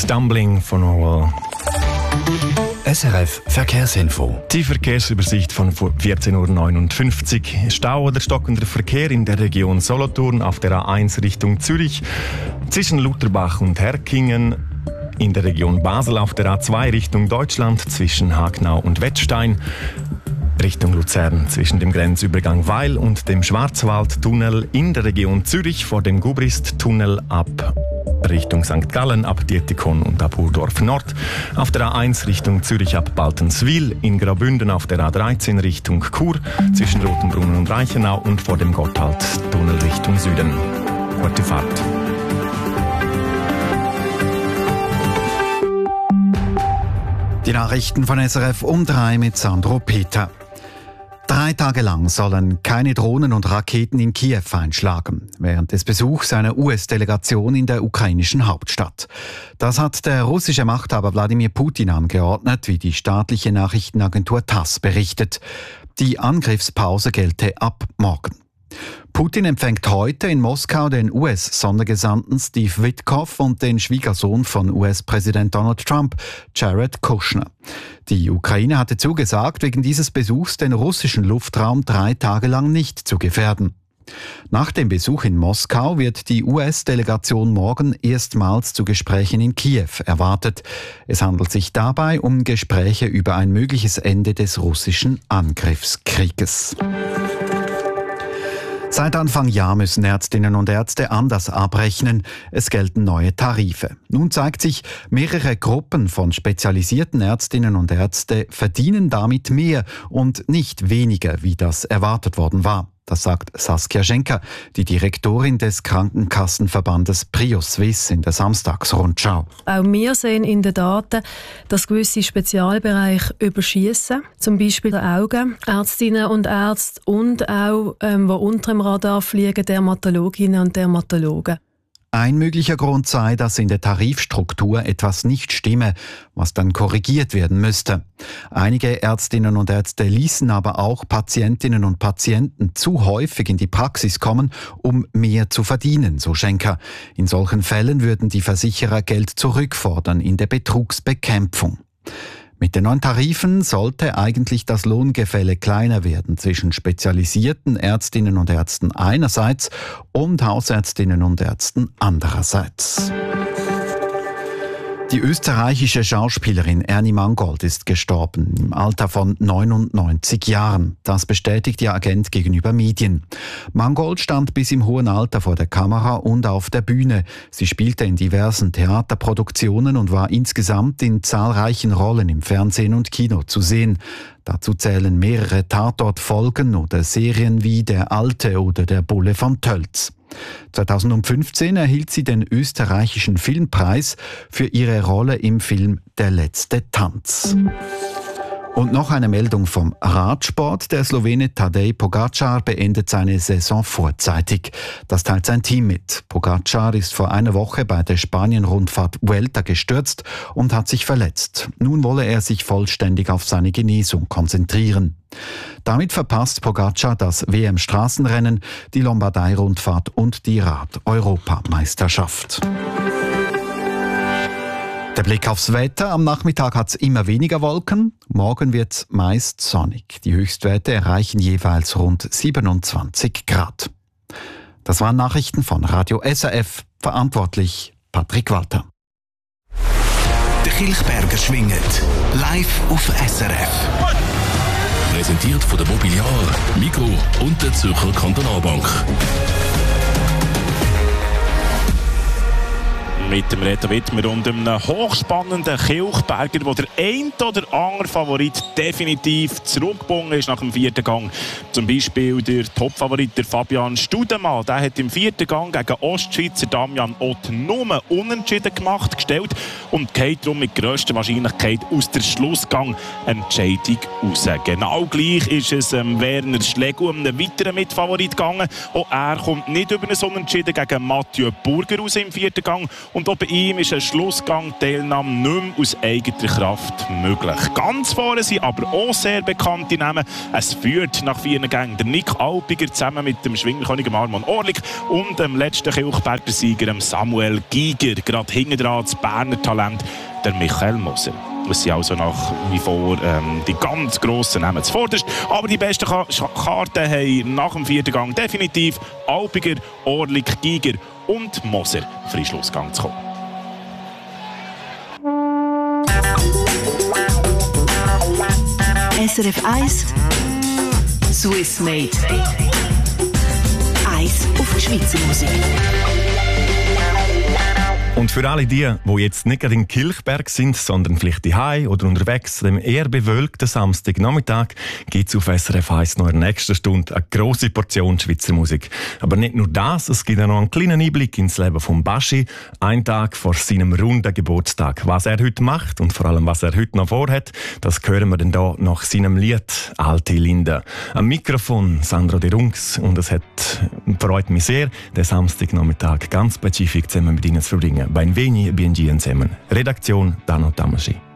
Stumbling von Orwell. SRF Verkehrsinfo. Die Verkehrsübersicht von 14.59 Uhr. Stau oder stockender Verkehr in der Region Solothurn auf der A1 Richtung Zürich, zwischen Lutherbach und Herkingen. In der Region Basel auf der A2 Richtung Deutschland, zwischen Hagnau und Wettstein. Richtung Luzern zwischen dem Grenzübergang Weil und dem Schwarzwaldtunnel. In der Region Zürich vor dem Gubrist-Tunnel ab Richtung St. Gallen, ab Dietikon und ab Urdorf Nord. Auf der A1 Richtung Zürich ab Baltenswil. In Graubünden auf der A13 Richtung Chur. Zwischen Rotenbrunnen und Reichenau und vor dem Gotthardtunnel Richtung Süden. Gute Fahrt. Die Nachrichten von SRF um 3 mit Sandro Peter. 3 Tage lang sollen keine Drohnen und Raketen in Kiew einschlagen, während des Besuchs einer US-Delegation in der ukrainischen Hauptstadt. Das hat der russische Machthaber Wladimir Putin angeordnet, wie die staatliche Nachrichtenagentur TASS berichtet. Die Angriffspause gelte ab morgen. Putin empfängt heute in Moskau den US-Sondergesandten Steve Witkoff und den Schwiegersohn von US-Präsident Donald Trump, Jared Kushner. Die Ukraine hatte zugesagt, wegen dieses Besuchs den russischen Luftraum 3 Tage lang nicht zu gefährden. Nach dem Besuch in Moskau wird die US-Delegation morgen erstmals zu Gesprächen in Kiew erwartet. Es handelt sich dabei um Gespräche über ein mögliches Ende des russischen Angriffskrieges. Seit Anfang Jahr müssen Ärztinnen und Ärzte anders abrechnen. Es gelten neue Tarife. Nun zeigt sich, mehrere Gruppen von spezialisierten Ärztinnen und Ärzte verdienen damit mehr und nicht weniger, wie das erwartet worden war. Das sagt Saskia Schenker, die Direktorin des Krankenkassenverbandes Prioswiss in der Samstagsrundschau. Auch wir sehen in den Daten, dass gewisse Spezialbereiche überschiessen, zum Beispiel die Augen, Ärztinnen und Ärzte und auch, die unter dem Radar fliegen, Dermatologinnen und Dermatologen. Ein möglicher Grund sei, dass in der Tarifstruktur etwas nicht stimme, was dann korrigiert werden müsste. Einige Ärztinnen und Ärzte ließen aber auch Patientinnen und Patienten zu häufig in die Praxis kommen, um mehr zu verdienen, so Schenker. In solchen Fällen würden die Versicherer Geld zurückfordern in der Betrugsbekämpfung. Mit den neuen Tarifen sollte eigentlich das Lohngefälle kleiner werden zwischen spezialisierten Ärztinnen und Ärzten einerseits und Hausärztinnen und Ärzten andererseits. Die österreichische Schauspielerin Ernie Mangold ist gestorben, im Alter von 99 Jahren. Das bestätigt ihr Agent gegenüber Medien. Mangold stand bis im hohen Alter vor der Kamera und auf der Bühne. Sie spielte in diversen Theaterproduktionen und war insgesamt in zahlreichen Rollen im Fernsehen und Kino zu sehen. Dazu zählen mehrere Tatortfolgen oder Serien wie Der Alte oder Der Bulle von Tölz. 2015 erhielt sie den österreichischen Filmpreis für ihre Rolle im Film Der letzte Tanz. Und noch eine Meldung vom Radsport. Der Slowene Tadej Pogačar beendet seine Saison vorzeitig. Das teilt sein Team mit. Pogačar ist vor einer Woche bei der Spanien-Rundfahrt Vuelta gestürzt und hat sich verletzt. Nun wolle er sich vollständig auf seine Genesung konzentrieren. Damit verpasst Pogačar das WM-Straßenrennen, die Lombardei-Rundfahrt und die Rad-Europameisterschaft. Der Blick aufs Wetter. Am Nachmittag hat es immer weniger Wolken. Morgen wird es meist sonnig. Die Höchstwerte erreichen jeweils rund 27 Grad. Das waren Nachrichten von Radio SRF. Verantwortlich Patrick Walter. Der Kilchberger schwingt. Live auf SRF. Präsentiert von der Mobiliar, Migros und der Zürcher Kantonalbank. Mit dem Reto Wittmer und einem hochspannenden Kilchberger, wo der ein oder andere Favorit definitiv zurückgebunden ist nach dem 4. Gang. Zum Beispiel der Topfavorit der Fabian Studemann. Der hat im 4. Gang gegen Ostschweizer Damian Ott nur unentschieden gemacht, gestellt und geht darum mit grösster Wahrscheinlichkeit aus der Schlussgang Entscheidung raus. Genau gleich ist es Werner Schlegel, einem weiteren Mitfavorit gegangen. Auch er kommt nicht über ein Unentschieden gegen Mathieu Burger raus im 4. Gang. Und auch bei ihm ist eine Schlussgang-Teilnahme nicht mehr aus eigener Kraft möglich. Ganz vorne sind aber auch sehr bekannte Namen. Es führt nach 4 Gängen der Nick Alpiger zusammen mit dem Schwingerkönig Armand Orlik und dem letzten Kilchberger Sieger Samuel Giger. Gerade hinten dran das Berner Talent, der Michael Moser. Es sind also nach wie vor die ganz grossen Namen zuvorderst. Aber die besten Karten haben nach dem 4. Gang definitiv Alpiger, Orlik, Giger und Moser für den Schlussgang zu kommen. SRF 1 Swiss Made. 1 auf die Schweizer Musik. Und für alle die jetzt nicht gerade in Kilchberg sind, sondern vielleicht daheim oder unterwegs, dem eher bewölkten Samstagnachmittag gibt es auf SRF 1 noch in der nächsten Stunde eine grosse Portion Schweizer Musik. Aber nicht nur das, es gibt auch noch einen kleinen Einblick ins Leben von Baschi, einen Tag vor seinem runden Geburtstag. Was er heute macht und vor allem, was er heute noch vorhat, das hören wir dann hier nach seinem Lied «Alte Linde». Am Mikrofon Sandro De Rungs und es freut mich sehr, den Samstagnachmittag ganz spezifisch zusammen mit Ihnen zu verbringen. Benveni e Bienji zusammen. Redaktion Dano Tamaschi.